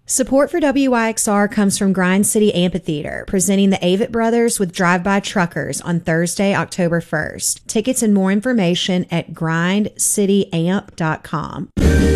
Support for WYXR comes from Grind City Amphitheater, presenting the Avett Brothers with Drive-By Truckers on Thursday, October 1st. Tickets and more information at grindcityamp.com.